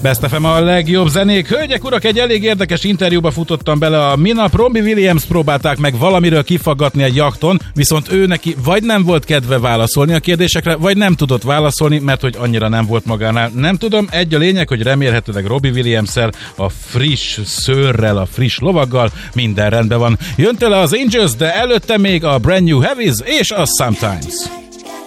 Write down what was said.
Best FM a legjobb zenék. Hölgyek, urak, egy elég érdekes interjúba futottam bele a minap. Robbie Williams próbálták meg valamiről kifaggatni egy jachton, viszont ő neki vagy nem volt kedve válaszolni a kérdésekre, vagy nem tudott válaszolni, mert hogy annyira nem volt magánál. Nem tudom, egy a lényeg, hogy remélhetőleg Robbie Williams-szel, a friss szőrrel, a friss lovaggal minden rendben van. Jön tőle az Angels, de előtte még a Brand New Heavies és a Sometimes.